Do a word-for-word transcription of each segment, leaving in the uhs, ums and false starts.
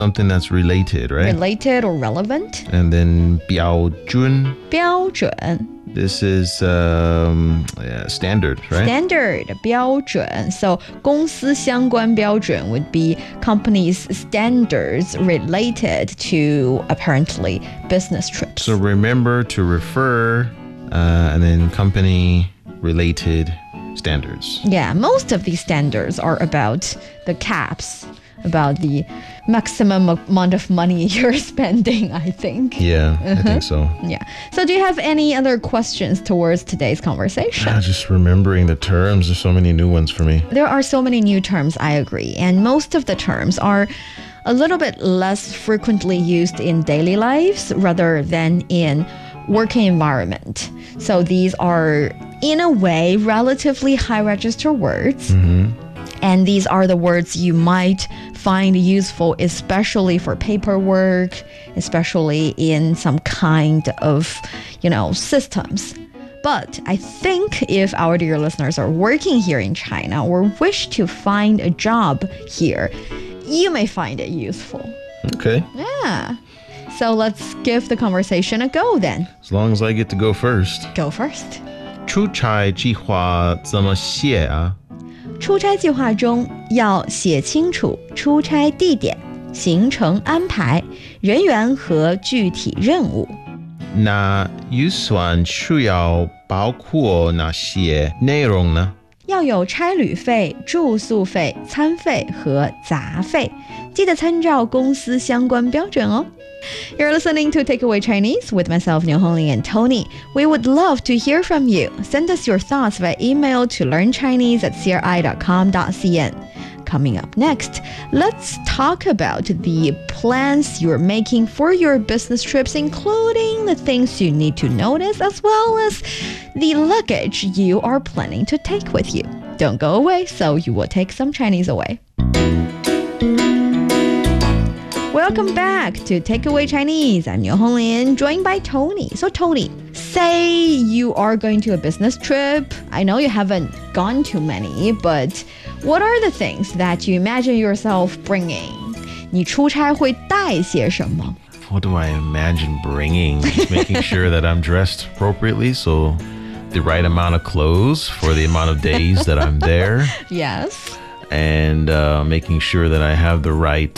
Something that's related, right? Related or relevant. And then 标准. 标准. This is um, yeah, standard, right? Standard, 标准. So 公司相关标准 would be companies' standards related to apparently business trips. So remember to refer uh, and then company related standards. Yeah, most of these standards are about the caps, about the maximum amount of money you're spending, I think. Yeah, uh-huh. I think so. Yeah. So do you have any other questions towards today's conversation? Ah, just remembering the terms. There's so many new ones for me. There are so many new terms, I agree. And most of the terms are a little bit less frequently used in daily lives rather than in working environment. So these are, in a way, relatively high register words. Mm-hmm. And these are the words you might find useful, especially for paperwork, especially in some kind of, you know, systems. But I think if our dear listeners are working here in China or wish to find a job here, you may find it useful. Okay. Yeah. So let's give the conversation a go then. As long as I get to go first. Go first. 出差计划怎么写啊？ 出差计划中要写清楚出差地点、行程安排、人员和具体任务。 那预算需要包括哪些内容呢？ 要有差旅费、住宿费、餐费和杂费，记得参照公司相关标准哦。You're listening to Takeaway Chinese with myself, Niu Hongling, and Tony. We would love to hear from you. Send us your thoughts via email to learnchinese at c r i dot com dot c n. Coming up next, let's talk about the plans you're making for your business trips, including the things you need to notice, as well as the luggage you are planning to take with you. Don't go away, so you will take some Chinese away. Welcome back to Takeaway Chinese. I'm Niu Honglin, joined by Tony. So Tony, say you are going to a business trip. I know you haven't gone to many, but what are the things that you imagine yourself bringing? 你出差会带些什么? What do I imagine bringing? Just making sure that I'm dressed appropriately, so the right amount of clothes for the amount of days that I'm there. Yes. And uh, making sure that I have the right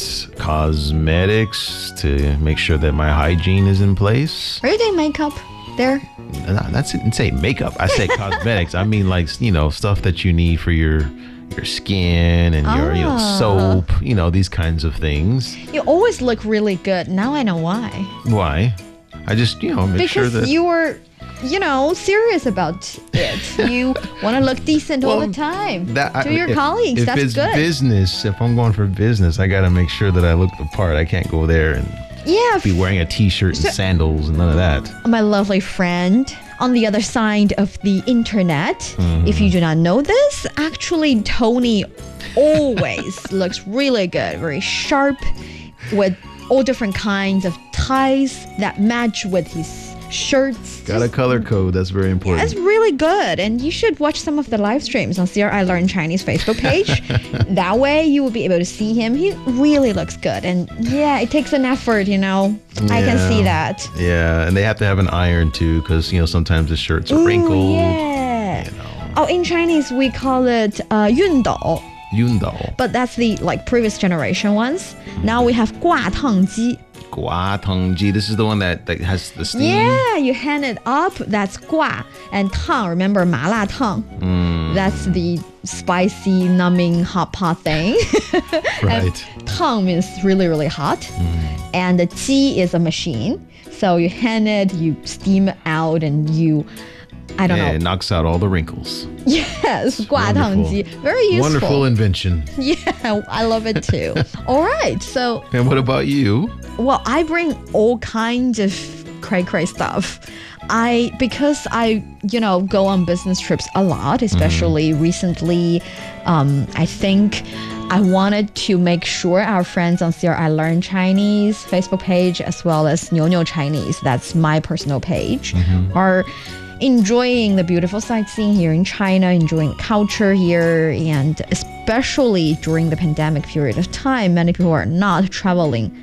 cosmetics to make sure that my hygiene is in place. Are you doing makeup there? No, that's it. I say makeup. I say cosmetics. I mean, like, you know, stuff that you need for your your skin and your, ah. you know, soap, you know, these kinds of things. You always look really good. Now I know why. Why? I just, you know, make because sure that... Because you were... you know, serious about it. You want to look decent well, all the time that, to I, your if, colleagues. If That's it's good. business, if I'm going for business, I got to make sure that I look the part. I can't go there and yeah, be wearing a t-shirt and so, sandals and none of that. My lovely friend, on the other side of the internet, mm-hmm. if you do not know this, actually Tony always looks really good, very sharp, with all different kinds of ties that match with his shirts. Got a color code. That's very important. Yeah, it's really good. And you should watch some of the live streams on C R I Learn Chinese Facebook page. That way you will be able to see him. He really looks good. And yeah, it takes an effort, you know. Yeah. I can see that. Yeah, and they have to have an iron too, because, you know, sometimes the shirts are Ooh, wrinkled. Yeah. You know. Oh, in Chinese, we call it uh, 熨斗. 熨斗. But that's the like previous generation ones. Mm-hmm. Now we have 挂烫机. 挂烫机. This is the one that, that has the steam. Yeah, you hand it up. That's 挂. And 烫, remember 麻辣烫? Mm. That's the spicy, numbing, hot pot thing. Right. 烫 means really, really hot. Mm. And the 机 is a machine. So you hand it, you steam it out, and you... I don't yeah, know. It knocks out all the wrinkles. Yes, 挂烫机. Very useful. Wonderful invention. Yeah, I love it too. All right, so... And what about you? Well, I bring all kinds of cray-cray stuff. I, because I, you know, go on business trips a lot, especially mm-hmm. recently, um, I think I wanted to make sure our friends on C R I Learn Chinese Facebook page, as well as Niu Niu Chinese, that's my personal page, mm-hmm. are enjoying the beautiful sightseeing here in China, enjoying culture here, and especially during the pandemic period of time, many people are not traveling